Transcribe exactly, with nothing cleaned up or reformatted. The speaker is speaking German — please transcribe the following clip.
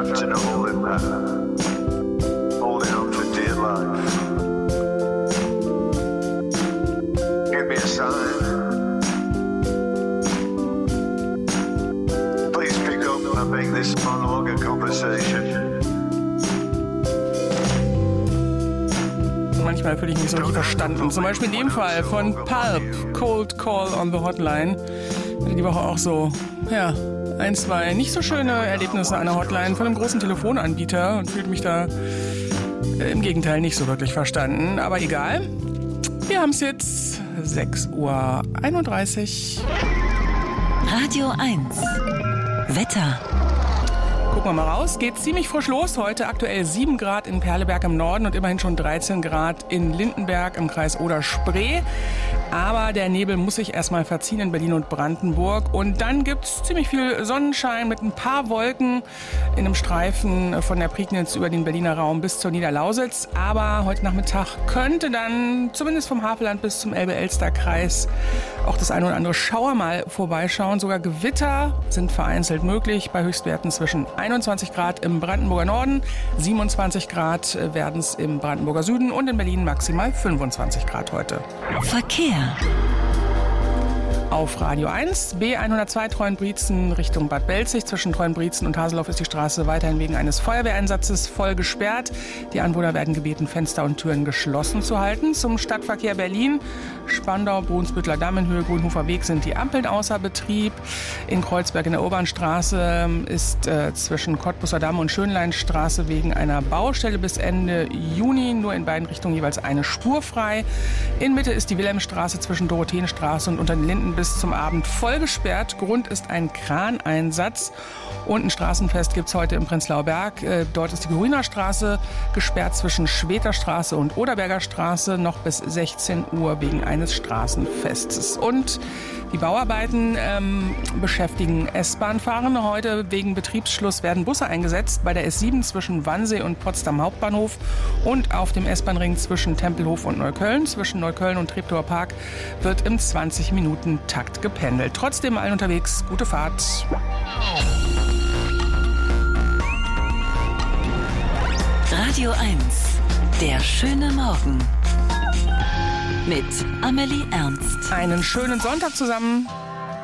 trapped in a holding pattern, holding on for dear life. Give me a sign. Please pick up and make this monologue a conversation. Manchmal fühle ich mich so nicht verstanden. Zum Beispiel in dem Fall von Pulp, Cold Call on the Hotline. Ich hatte die Woche auch so, ja, ein, zwei nicht so schöne Erlebnisse an der Hotline von einem großen Telefonanbieter und fühlte mich da äh, im Gegenteil nicht so wirklich verstanden. Aber egal, wir haben es jetzt sechs Uhr einunddreißig. Radio eins. Wetter. Gucken wir mal raus. Geht ziemlich frisch los heute. Aktuell sieben Grad in Perleberg im Norden und immerhin schon dreizehn Grad in Lindenberg im Kreis Oder-Spree. Aber der Nebel muss sich erstmal verziehen in Berlin und Brandenburg. Und dann gibt's ziemlich viel Sonnenschein mit ein paar Wolken in einem Streifen von der Prignitz über den Berliner Raum bis zur Niederlausitz. Aber heute Nachmittag könnte dann zumindest vom Havelland bis zum Elbe-Elster-Kreis auch das eine oder andere Schauer mal vorbeischauen. Sogar Gewitter sind vereinzelt möglich bei Höchstwerten zwischen einundzwanzig Grad im Brandenburger Norden, siebenundzwanzig Grad werden es im Brandenburger Süden und in Berlin maximal fünfundzwanzig Grad heute. Verkehr. Auf Radio eins, B hundertzwei Treuenbrietzen Richtung Bad Belzig. Zwischen Treuenbrietzen und Haseloff ist die Straße weiterhin wegen eines Feuerwehreinsatzes voll gesperrt. Die Anwohner werden gebeten, Fenster und Türen geschlossen zu halten. Zum Stadtverkehr Berlin, Spandau, Brunsbüttler Damm in Höhe Grünhofer Weg sind die Ampeln außer Betrieb. In Kreuzberg in der Urbanstraße ist äh, zwischen Cottbusser Damm und Schönleinstraße wegen einer Baustelle bis Ende Juni nur in beiden Richtungen jeweils eine Spur frei. In Mitte ist die Wilhelmstraße zwischen Dorotheenstraße und Unter den Linden bis zum Abend voll gesperrt. Grund ist ein Kraneinsatz. Und ein Straßenfest gibt es heute im Prenzlauer Berg. Äh, dort ist die Grünerstraße gesperrt zwischen Schweterstraße und Oderberger Straße noch bis sechzehn Uhr wegen eines Straßenfestes. Und die Bauarbeiten ähm, beschäftigen S-Bahn-Fahrende. Heute wegen Betriebsschluss werden Busse eingesetzt bei der S sieben zwischen Wannsee und Potsdam Hauptbahnhof und auf dem S-Bahn-Ring zwischen Tempelhof und Neukölln. Zwischen Neukölln und Treptower Park wird im zwanzig-Minuten-Takt gependelt. Trotzdem allen unterwegs, gute Fahrt. Radio eins. Der schöne Morgen. Mit Amelie Ernst. Einen schönen Sonntag zusammen.